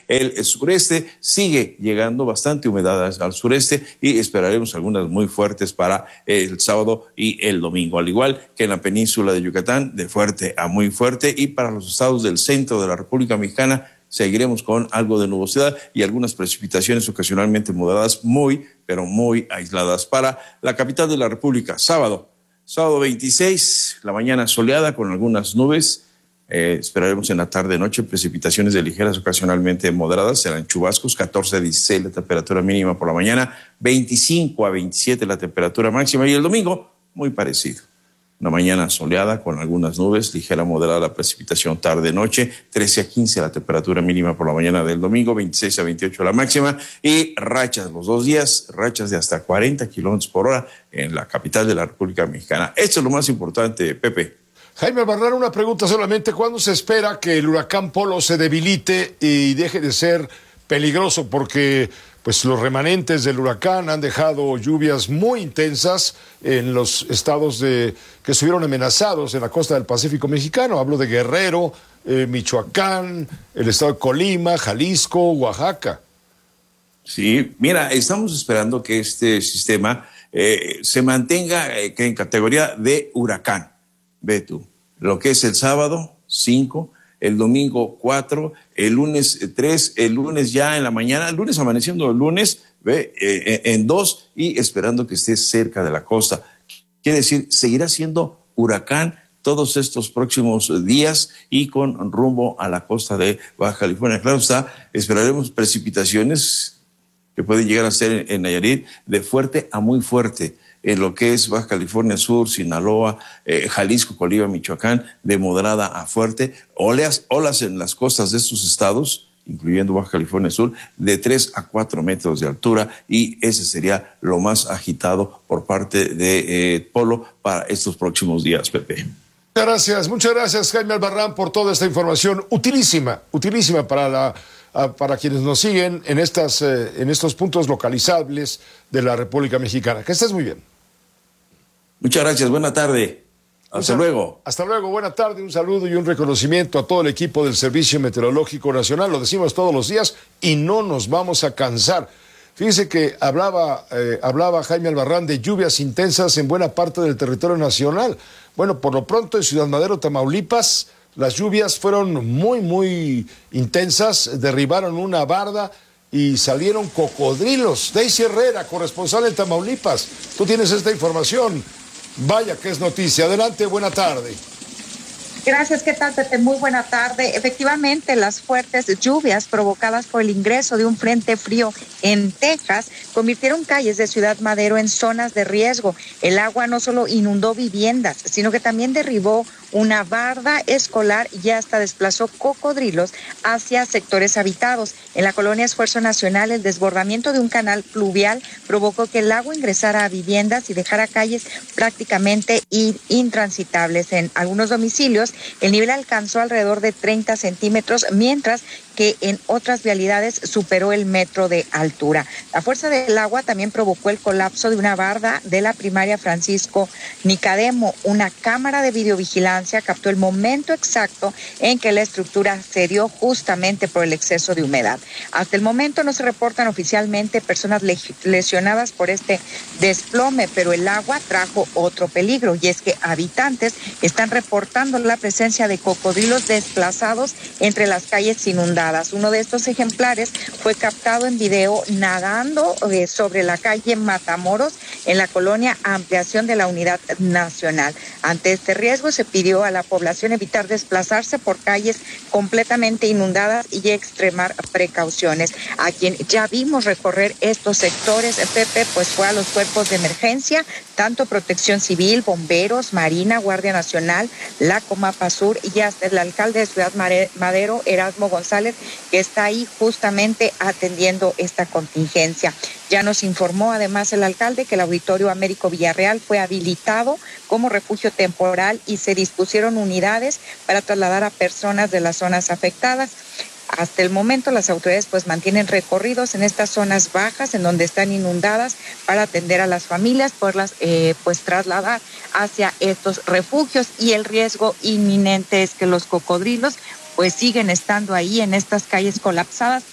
el sureste. Sigue llegando bastante humedad al sureste y esperaremos algunas muy fuertes para el sábado y el domingo, al igual que en la península de Yucatán, de fuerte a muy fuerte, y para los estados del centro de la República Mexicana seguiremos con algo de nubosidad y algunas precipitaciones ocasionalmente moderadas, muy, pero muy aisladas. Para la capital de la República, sábado 26, la mañana soleada con algunas nubes. Esperaremos en la tarde-noche precipitaciones de ligeras ocasionalmente moderadas, serán chubascos, 14 a 16 la temperatura mínima por la mañana, 25 a 27 la temperatura máxima, y el domingo muy parecido. Una mañana soleada con algunas nubes, ligera moderada la precipitación tarde-noche, 13 a 15 la temperatura mínima por la mañana del domingo, 26 a 28 la máxima, y rachas los 2 días, rachas de hasta 40 kilómetros por hora en la capital de la República Mexicana. Esto es lo más importante, Pepe. Jaime Albarrán, una pregunta solamente. ¿Cuándo se espera que el huracán Polo se debilite y deje de ser peligroso? Porque pues los remanentes del huracán han dejado lluvias muy intensas en los estados que estuvieron amenazados en la costa del Pacífico mexicano. Hablo de Guerrero, Michoacán, el estado de Colima, Jalisco, Oaxaca. Sí, mira, estamos esperando que este sistema se mantenga en categoría de huracán. Ve tú, lo que es el sábado, 5, el domingo 4, el lunes 3, el lunes ya en la mañana, el lunes amaneciendo el lunes, en 2, y esperando que esté cerca de la costa. Quiere decir, seguirá siendo huracán todos estos próximos días y con rumbo a la costa de Baja California. Claro está, esperaremos precipitaciones que pueden llegar a ser en Nayarit de fuerte a muy fuerte, en lo que es Baja California Sur, Sinaloa, Jalisco, Colima, Michoacán, de moderada a fuerte, olas en las costas de estos estados, incluyendo Baja California Sur, de 3 a 4 metros de altura, y ese sería lo más agitado por parte de Polo para estos próximos días, Pepe. Muchas gracias Jaime Albarrán por toda esta información utilísima para quienes nos siguen en estos puntos localizables de la República Mexicana. Que estés muy bien. Muchas gracias, buena tarde. Hasta luego. Hasta luego, buena tarde, un saludo y un reconocimiento a todo el equipo del Servicio Meteorológico Nacional. Lo decimos todos los días y no nos vamos a cansar. Fíjese que hablaba Jaime Albarrán de lluvias intensas en buena parte del territorio nacional. Bueno, por lo pronto en Ciudad Madero, Tamaulipas, las lluvias fueron muy, muy intensas, derribaron una barda y salieron cocodrilos. Daisy Herrera, corresponsal en Tamaulipas, tú tienes esta información. Vaya que es noticia. Adelante, buena tarde. Gracias, ¿qué tal, Pepe? Muy buena tarde. Efectivamente, las fuertes lluvias provocadas por el ingreso de un frente frío en Texas convirtieron calles de Ciudad Madero en zonas de riesgo. El agua no solo inundó viviendas, sino que también derribó una barda escolar y hasta desplazó cocodrilos hacia sectores habitados. En la colonia Esfuerzo Nacional, el desbordamiento de un canal pluvial provocó que el agua ingresara a viviendas y dejara calles prácticamente intransitables. En algunos domicilios, el nivel alcanzó alrededor de 30 centímetros, mientras que en otras vialidades superó el metro de altura. La fuerza del agua también provocó el colapso de una barda de la primaria Francisco Nicodemo. Una cámara de videovigilancia captó el momento exacto en que la estructura cedió justamente por el exceso de humedad. Hasta el momento no se reportan oficialmente personas lesionadas por este desplome, pero el agua trajo otro peligro, y es que habitantes están reportando la presencia de cocodrilos desplazados entre las calles inundadas. Uno de estos ejemplares fue captado en video nadando sobre la calle Matamoros en la colonia Ampliación de la Unidad Nacional. Ante este riesgo se pidió a la población evitar desplazarse por calles completamente inundadas y extremar precauciones. A quien ya vimos recorrer estos sectores, Pepe, pues fue a los cuerpos de emergencia, tanto Protección Civil, Bomberos, Marina, Guardia Nacional, la Comapa Sur y hasta el alcalde de Ciudad Madero, Erasmo González, que está ahí justamente atendiendo esta contingencia. Ya nos informó además el alcalde que el Auditorio Américo Villarreal fue habilitado como refugio temporal y se dispusieron unidades para trasladar a personas de las zonas afectadas. Hasta el momento las autoridades pues mantienen recorridos en estas zonas bajas en donde están inundadas para atender a las familias, poderlas pues trasladar hacia estos refugios, y el riesgo inminente es que los cocodrilos pues siguen estando ahí en estas calles colapsadas.